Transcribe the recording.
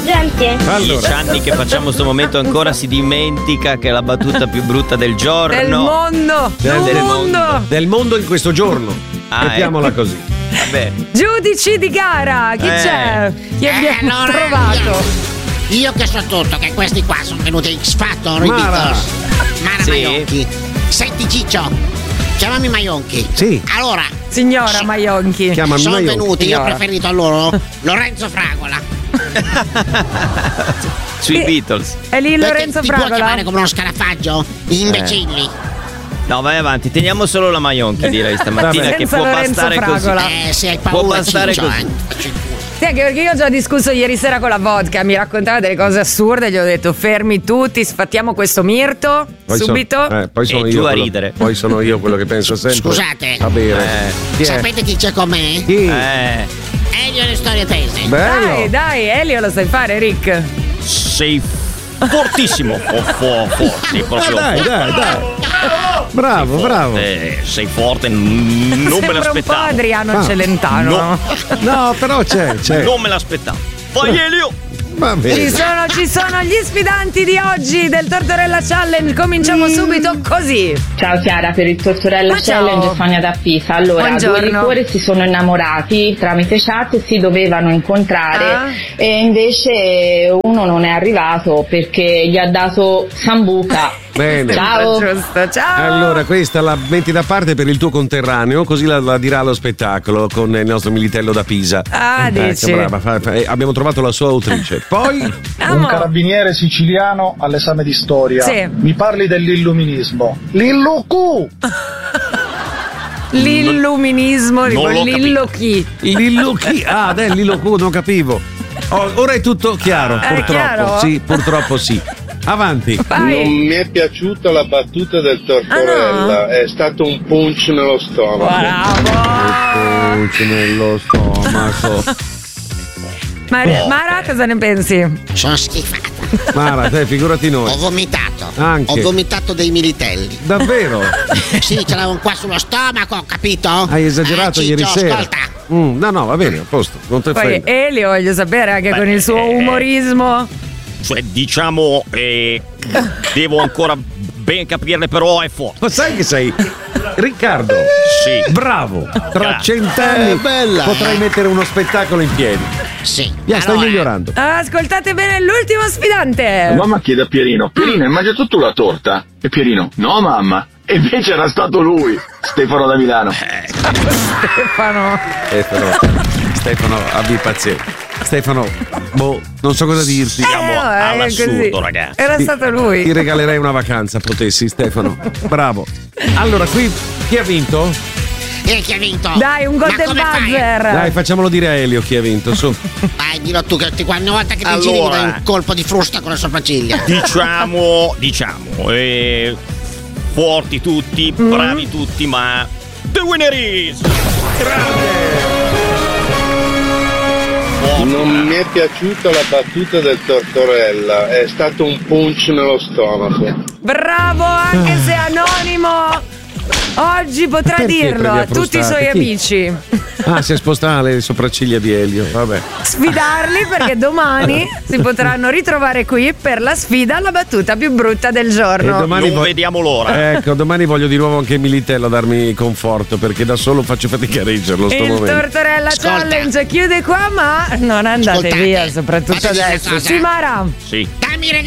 gente. Allora. 10 anni che facciamo questo momento ancora si dimentica che è la battuta più brutta del giorno. Del mondo. Del mondo in questo giorno. Mettiamola così. Vabbè. Giudici di gara, chi c'è? Chi abbiamo allora, trovato? Io che so tutto, che questi qua sono venuti X Factor, Mara. Mara Sì. Maionchi. Senti Ciccio, chiamami Maionchi. Sì. Allora, Signora Maionchi. Chiamami sono Maionchi. venuti, io ho Signora. preferito a loro Lorenzo Fragola. Sui Beatles. È lì Perché Lorenzo ti puoi Fragola? chiamare come uno scarafaggio? Imbecilli. No, vai avanti, teniamo solo la Maionchi, direi stamattina, Vabbè. che Senza può Lorenzo bastare Fragola. così. Se hai Può paura bastare Ciccio, così. Sì, anche perché io ho già discusso ieri sera con la vodka, mi raccontava delle cose assurde, gli ho detto fermi tutti, sfattiamo questo mirto, Poi subito. poi sono E io giù a quello- ridere. Poi sono io quello che penso sempre. Scusate. Va bene. Chi è? Sapete chi c'è con me? Chi? Elio le storie tese. Bello. Dai, Elio lo sai fare, Rick. Sei fortissimo. Sei proprio Dai. Bravo. sei forte, non me Sembra un po' l'aspettavo. Adriano Celentano. No. No, però c'è. Non me l'aspettavo. Vai Elio! Va bene. Ci sono gli sfidanti di oggi del Tortorella Challenge. Cominciamo subito così. Ciao Chiara, per il Tortorella Ma ciao. Challenge Sonia da Pisa. Allora, Buongiorno. due liquori si sono innamorati tramite chat e si dovevano incontrare e invece uno non è arrivato perché gli ha dato sambuca. Bene. Ciao. Giusto, ciao. Allora, questa la metti da parte per il tuo conterraneo, così la dirà allo spettacolo con il nostro Militello da Pisa. Ah, dici. Che brava. Abbiamo trovato la sua autrice. Poi Un carabiniere siciliano all'esame di storia. Sì. Mi parli dell'illuminismo. L'illucu! L'illuminismo, Non l'ho Lillo chi? Lillo chi? Ah, Lillo Q, non capivo. Ora è tutto chiaro, purtroppo. chiaro? Sì, purtroppo sì. Avanti. Vai. Non mi è piaciuta la battuta del Tortorella, è stato un punch nello stomaco. Bravo. Punci nello stomaco. Mara, cosa ne pensi? Sono schifata. Mara, te, figurati Ho noi. vomitato. Anche. Ho vomitato dei militelli. Davvero? Sì, ce l'avevo qua sullo stomaco, capito? Hai esagerato Ciccio, ieri sera. Ascolta. No, va bene, a posto. Non te Poi frega. Elio voglio sapere anche con il suo umorismo. Cioè, diciamo, devo ancora ben capirle, però è forte. Ma sai che sei? Riccardo. Sì. Bravo. Tra Grazie. 100 anni bella, potrai mettere uno spettacolo in piedi. Sì. Stai migliorando. Ascoltate bene l'ultimo sfidante. Mamma chiede a Pierino: Pierino, hai mangiato tu la torta? E Pierino: no mamma. E invece era stato lui, Stefano da Milano. Stefano, abbi pazienza. Stefano, non so cosa dirti. Siamo all'assurdo, così. ragazzi. Era stato lui. Ti regalerei una vacanza, potessi, Stefano. Bravo. Allora, qui chi ha vinto? Chi ha vinto? Dai, un golden come fai? buzzer. Dai, facciamolo dire a Elio chi ha vinto, su. Vai, dillo tu, che ogni volta che ti Allora. giri mi dai un colpo di frusta con le sopracciglia. Diciamo, forti tutti, bravi tutti, ma the winner is Non mi è piaciuta la battuta del Tortorella, è stato un punch nello stomaco. Bravo, anche se anonimo. Oggi potrà Perché dirlo prendi a a tutti i frustate? suoi Chi? amici. Ah, si è spostata le sopracciglia di Elio, vabbè. Sfidarli perché domani si potranno ritrovare qui per la sfida alla battuta più brutta del giorno. E domani non vediamo l'ora. Ecco, domani voglio di nuovo anche Militello a darmi conforto, perché da solo faccio fatica a reggerlo sto Il momento. Tortorella Ascolta. Challenge chiude qua, ma non andate Ascoltate, via, soprattutto posso dire adesso. una cosa? Sì, Mara. Sì. Dammi